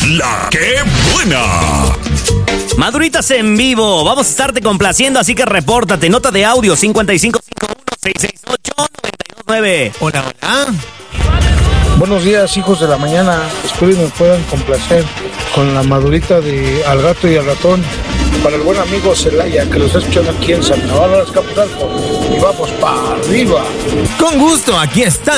La que buena. Maduritas en vivo, vamos a estarte complaciendo, así que repórtate. Nota de audio 5551-668-929. Hola, hola. Buenos días, hijos de la mañana. Espero que me puedan complacer con la madurita de Al Gato y al Ratón. Para el buen amigo Celaya, que los está escuchando aquí en San Navarro, las Capuzalco. Y vamos para arriba. Con gusto, aquí está